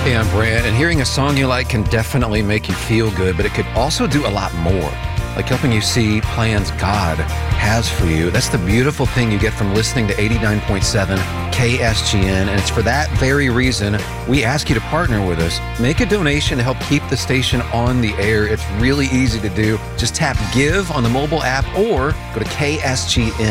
Hey, I'm Brant, and hearing a song you like can definitely make you feel good, but it could also do a lot more, like helping you see plans God has for you. That's the beautiful thing you get from listening to 89.7 KSGN, and it's for that very reason we ask you to partner with us. Make a donation to help keep the station on the air. It's really easy to do. Just tap Give on the mobile app or go to ksgn.com.